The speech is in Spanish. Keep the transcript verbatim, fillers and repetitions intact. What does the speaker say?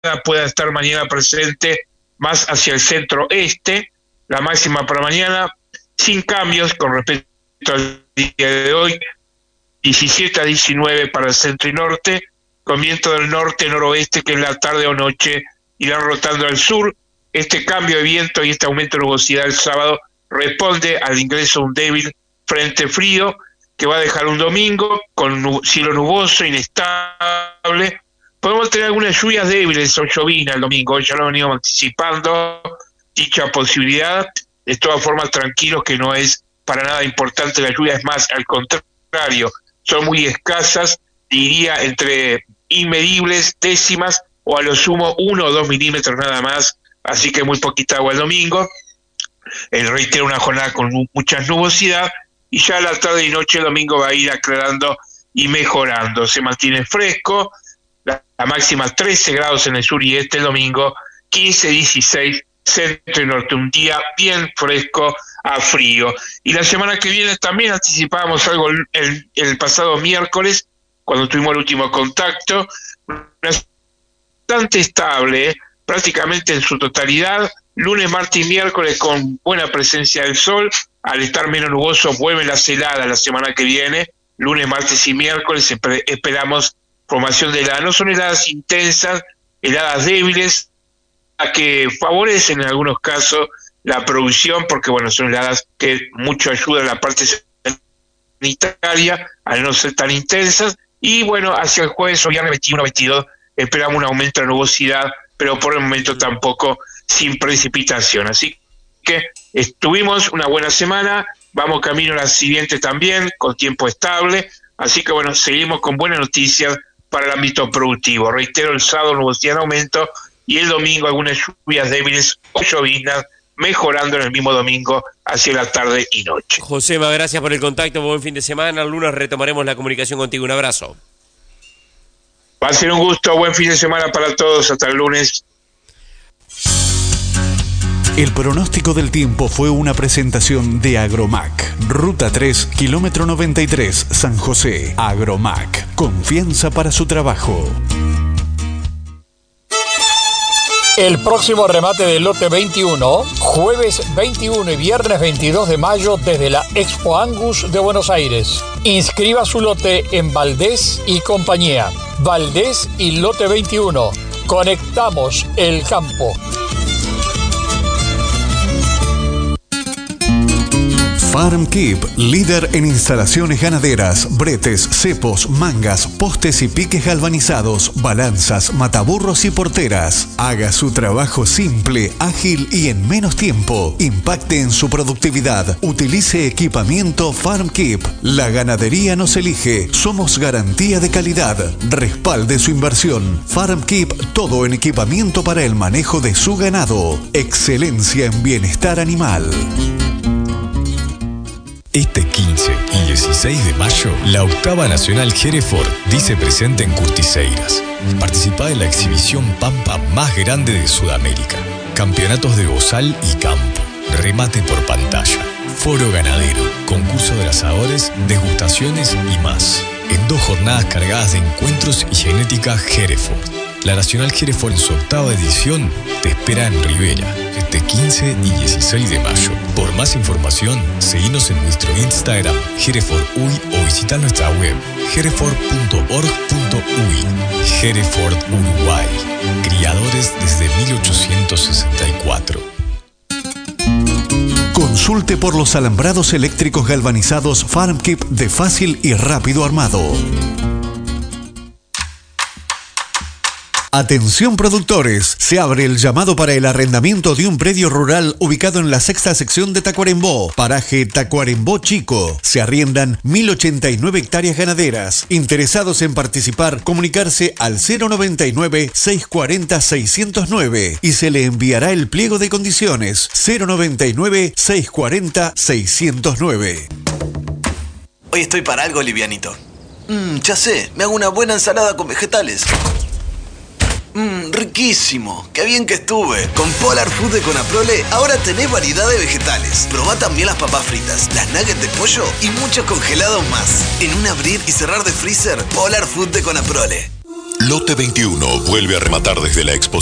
pueda estar mañana presente más hacia el centro-este. La máxima para mañana, sin cambios con respecto al día de hoy, diecisiete a diecinueve para el centro y norte, con viento del norte-noroeste que en la tarde o noche irán rotando al sur. Este cambio de viento y este aumento de nubosidad el sábado responde al ingreso de un débil frente frío que va a dejar un domingo con nu- cielo nuboso, inestable. Podemos tener algunas lluvias débiles o llovinas el domingo, ya lo venimos anticipando, dicha posibilidad. De todas formas, tranquilos que no es para nada importante la lluvia, es más, al contrario, son muy escasas, diría entre inmedibles, décimas, o a lo sumo uno o dos milímetros nada más, así que muy poquita agua el domingo. El reitero, una jornada con mu- mucha nubosidad, y ya la tarde y noche el domingo va a ir aclarando y mejorando. Se mantiene fresco, la, la máxima trece grados en el sur y este, el domingo quince, dieciséis, centro y norte, un día bien fresco a frío. Y la semana que viene también anticipábamos algo el, el, el pasado miércoles, cuando tuvimos el último contacto, bastante estable, ¿eh? Prácticamente en su totalidad, lunes, martes y miércoles con buena presencia del sol. Al estar menos nuboso vuelven las heladas la semana que viene, lunes, martes y miércoles esper- esperamos formación de heladas. No son heladas intensas, heladas débiles, a que favorecen en algunos casos la producción, porque bueno, son heladas que mucho ayudan en la parte sanitaria, al no ser tan intensas. Y bueno, hacia el jueves o viernes veintiuno, veintidós, esperamos un aumento de nubosidad, pero por el momento tampoco sin precipitación. Así que estuvimos una buena semana, vamos camino a la siguiente también, con tiempo estable. Así que bueno, seguimos con buenas noticias para el ámbito productivo. Reitero, el sábado nubosidad en aumento y el domingo algunas lluvias débiles o lloviznas, mejorando en el mismo domingo hacia la tarde y noche. Josema, gracias por el contacto, buen fin de semana. El lunes retomaremos la comunicación contigo. Un abrazo. Va a ser un gusto, buen fin de semana para todos, hasta el lunes. El pronóstico del tiempo fue una presentación de Agromac. Ruta tres, kilómetro noventa y tres, San José. Agromac, confianza para su trabajo. El próximo remate del lote veintiuno, jueves veintiuno y viernes veintidós de mayo desde la Expo Angus de Buenos Aires. Inscriba su lote en Valdés y compañía. Valdés y lote veintiuno. Conectamos el campo. FarmKeep, líder en instalaciones ganaderas, bretes, cepos, mangas, postes y piques galvanizados, balanzas, mataburros y porteras. Haga su trabajo simple, ágil y en menos tiempo. Impacte en su productividad. Utilice equipamiento FarmKeep. La ganadería nos elige. Somos garantía de calidad. Respalde su inversión. FarmKeep, todo en equipamiento para el manejo de su ganado. Excelencia en bienestar animal. Este quince y dieciséis de mayo, la octava Nacional Hereford dice presente en Curtiseiras. Participa en la exhibición Pampa más grande de Sudamérica. Campeonatos de bozal y campo. Remate por pantalla. Foro ganadero. Concurso de asadores, degustaciones y más. En dos jornadas cargadas de encuentros y genética Hereford. La Nacional Hereford en su octava edición te espera en Rivera, este quince y dieciséis de mayo. Por más información, seguinos en nuestro Instagram, Hereford U I, o visita nuestra web, hereford punto org punto u i. Hereford Uruguay, criadores desde mil ochocientos sesenta y cuatro. Consulte por los alambrados eléctricos galvanizados FarmKeep de fácil y rápido armado. Atención productores, se abre el llamado para el arrendamiento de un predio rural ubicado en la sexta sección de Tacuarembó, paraje Tacuarembó Chico. Se arriendan mil ochenta y nueve hectáreas ganaderas. Interesados en participar, comunicarse al cero noventa y nueve, seiscientos cuarenta, seiscientos nueve y se le enviará el pliego de condiciones cero noventa y nueve, seiscientos cuarenta, seiscientos nueve. Hoy estoy para algo livianito. Mmm, ya sé, me hago una buena ensalada con vegetales. Mmm, riquísimo. Qué bien que estuve. Con Polar Food de Conaprole ahora tenés variedad de vegetales. Probá también las papas fritas, las nuggets de pollo y muchos congelados más. En un abrir y cerrar de freezer, Polar Food de Conaprole. Lote veintiuno vuelve a rematar desde la exposición.